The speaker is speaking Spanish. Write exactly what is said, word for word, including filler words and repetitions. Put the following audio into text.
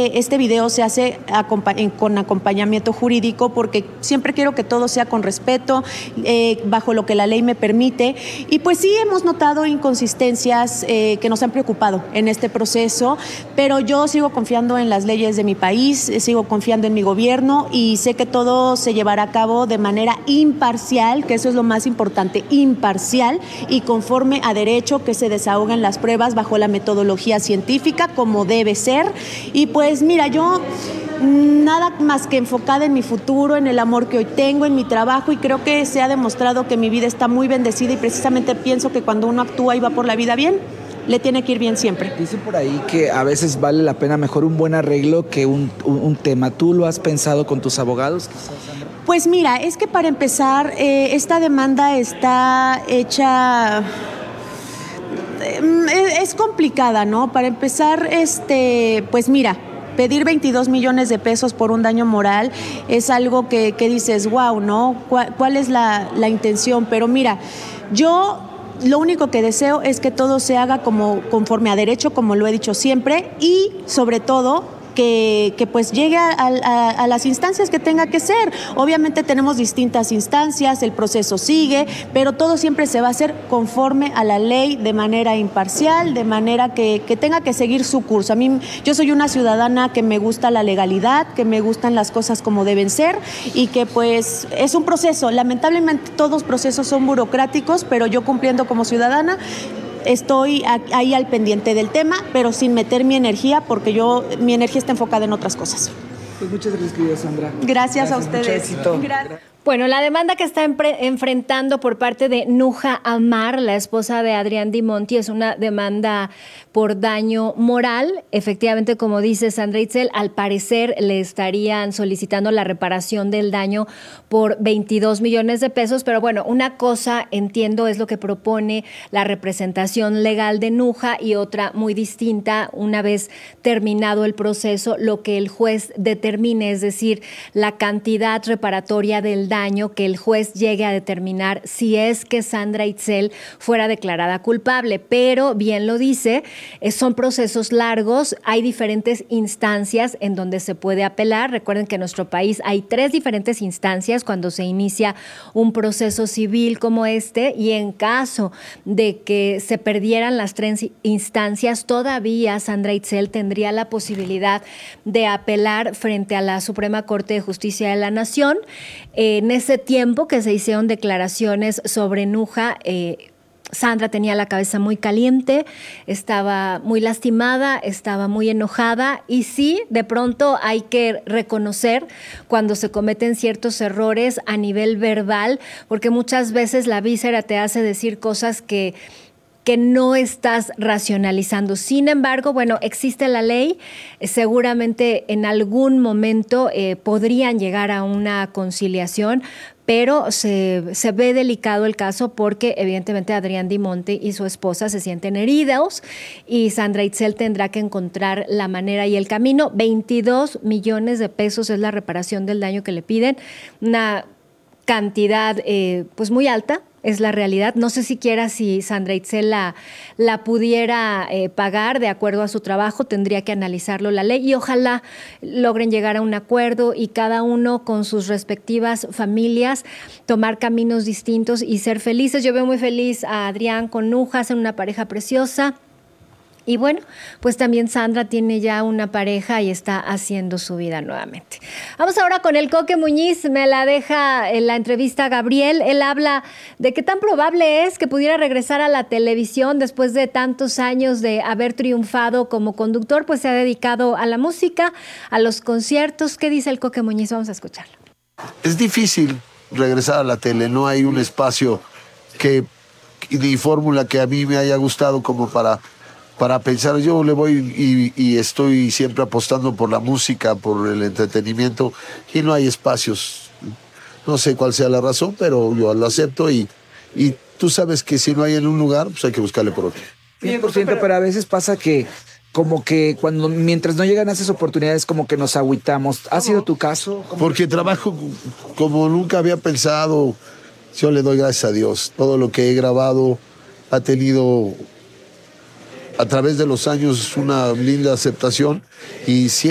este, este video se hace acompa- con acompañamiento jurídico porque siempre quiero que todo sea con respeto, eh, bajo lo que la ley me permite. Y pues sí hemos notado inconsistencias eh, que nos han preocupado en este proceso, pero yo sigo confiando en las leyes de mi país, sigo confiando en mi gobierno y sé que todo se llevará a cabo de manera imparcial, que eso es lo más importante, imparcial y conforme a derecho, que se desahogan las pruebas bajo la metodología científica como debe ser. Y pues mira, yo nada más que enfocada en mi futuro, en el amor que hoy tengo, en mi trabajo, y creo que se ha demostrado que mi vida está muy bendecida y precisamente pienso que cuando uno actúa y va por la vida bien, le tiene que ir bien siempre. Dice por ahí que a veces vale la pena mejor un buen arreglo que un, un, un tema. ¿Tú lo has pensado con tus abogados, quizás, Sandra? Pues mira, es que para empezar, eh, esta demanda está hecha... Es complicada, ¿no? Para empezar, este, pues mira, pedir veintidós millones de pesos por un daño moral es algo que, que dices, wow, ¿no? ¿Cuál, cuál es la, la intención? Pero mira, yo lo único que deseo es que todo se haga como conforme a derecho, como lo he dicho siempre, y sobre todo que, que pues llegue a, a, a las instancias que tenga que ser. Obviamente tenemos distintas instancias, el proceso sigue, pero todo siempre se va a hacer conforme a la ley, de manera imparcial, de manera que, que tenga que seguir su curso. A mí, yo soy una ciudadana que me gusta la legalidad, que me gustan las cosas como deben ser y que pues es un proceso. Lamentablemente todos los procesos son burocráticos, pero yo cumpliendo como ciudadana estoy ahí al pendiente del tema, pero sin meter mi energía, porque yo, mi energía está enfocada en otras cosas. Pues muchas gracias, querida Sandra. Gracias, gracias a ustedes. Mucho éxito. Gracias. Bueno, la demanda que está enfrentando por parte de Nuja Amar, la esposa de Adrián Di Monti, es una demanda por daño moral. Efectivamente, como dice Sandra Itzel, al parecer le estarían solicitando la reparación del daño por veintidós millones de pesos. Pero bueno, una cosa, entiendo, es lo que propone la representación legal de Nuja y otra muy distinta, una vez terminado el proceso, lo que el juez determine, es decir, la cantidad reparatoria del daño que el juez llegue a determinar si es que Sandra Itzel fuera declarada culpable. Pero, bien lo dice, son procesos largos, hay diferentes instancias en donde se puede apelar. Recuerden que en nuestro país hay tres diferentes instancias cuando se inicia un proceso civil como este, y en caso de que se perdieran las tres instancias, todavía Sandra Itzel tendría la posibilidad de apelar frente a la Suprema Corte de Justicia de la Nación. Eh, En ese tiempo que se hicieron declaraciones sobre Nuja, eh, Sandra tenía la cabeza muy caliente, estaba muy lastimada, estaba muy enojada y sí, de pronto hay que reconocer cuando se cometen ciertos errores a nivel verbal, porque muchas veces la víscera te hace decir cosas que que no estás racionalizando. Sin embargo, bueno, existe la ley, seguramente en algún momento eh, podrían llegar a una conciliación, pero se, se ve delicado el caso porque evidentemente Adrián Di Monti y su esposa se sienten heridos y Sandra Itzel tendrá que encontrar la manera y el camino. veintidós millones de pesos es la reparación del daño que le piden, una cantidad eh, pues muy alta. Es la realidad. No sé siquiera si Sandra Itzel la, la pudiera eh, pagar de acuerdo a su trabajo, tendría que analizarlo la ley y ojalá logren llegar a un acuerdo y cada uno con sus respectivas familias tomar caminos distintos y ser felices. Yo veo muy feliz a Adrián con Nuja, hacen una pareja preciosa. Y bueno, pues también Sandra tiene ya una pareja y está haciendo su vida nuevamente. Vamos ahora con el Coque Muñiz, me la deja en la entrevista Gabriel. Él habla de qué tan probable es que pudiera regresar a la televisión después de tantos años de haber triunfado como conductor, pues se ha dedicado a la música, a los conciertos. ¿Qué dice el Coque Muñiz? Vamos a escucharlo. Es difícil regresar a la tele, no hay un espacio que ni fórmula que a mí me haya gustado como para... para pensar, yo le voy y, y estoy siempre apostando por la música, por el entretenimiento, y no hay espacios. No sé cuál sea la razón, pero yo lo acepto y, y tú sabes que si no hay en un lugar, pues hay que buscarle por otro. cien por ciento, pero a veces pasa que como que cuando mientras no llegan esas oportunidades como que nos agüitamos. ¿Ha sido tu caso? Porque trabajo como nunca había pensado. Yo le doy gracias a Dios. Todo lo que he grabado ha tenido a través de los años una linda aceptación y siempre